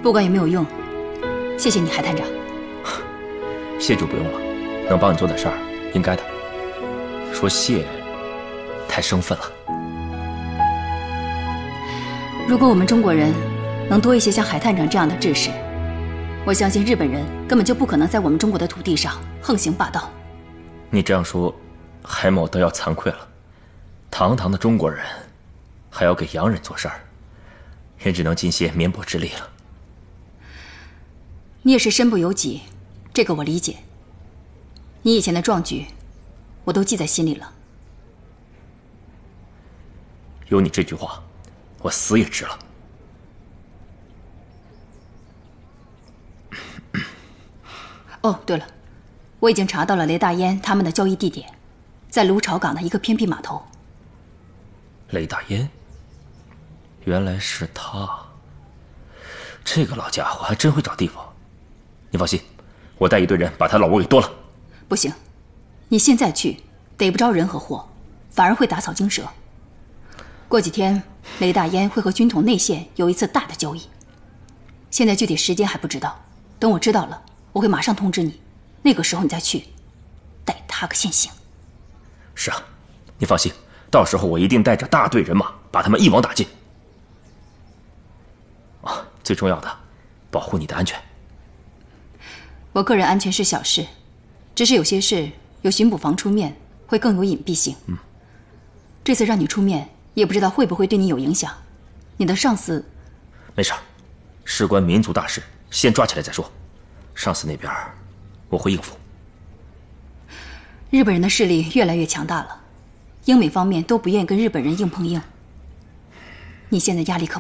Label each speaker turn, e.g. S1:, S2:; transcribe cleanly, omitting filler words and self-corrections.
S1: 不管有没有用，谢谢你，海探长。
S2: 谢就不用了，能帮你做点事儿，应该的。说谢，太生分了。
S1: 如果我们中国人能多一些像海探长这样的志士，我相信日本人根本就不可能在我们中国的土地上横行霸道。
S2: 你这样说，海某都要惭愧了。堂堂的中国人，还要给洋人做事儿，也只能尽些绵薄之力了。
S1: 你也是身不由己，这个我理解。你以前的壮举，我都记在心里了。
S2: 有你这句话，我死也值了。
S1: 哦，对了，我已经查到了雷大烟他们的交易地点，在芦潮港的一个偏僻码头。
S2: 雷大烟，原来是他。这个老家伙还真会找地方。你放心，我带一队人把他老窝给剁了。
S1: 不行，你现在去逮不着人和货，反而会打草惊蛇。过几天，雷大烟会和军统内线有一次大的交易，现在具体时间还不知道，等我知道了，我会马上通知你，那个时候你再去，逮他个现行。
S2: 是啊，你放心，到时候我一定带着大队人马把他们一网打尽。啊，最重要的，保护你的安全。
S1: 我个人安全是小事，只是有些事由巡捕房出面会更有隐蔽性。这次让你出面，也不知道会不会对你有影响。你的上司……
S2: 没事，事关民族大事，先抓起来再说。上司那边我会应付。
S1: 日本人的势力越来越强大了，英美方面都不愿意跟日本人硬碰硬。你现在压力可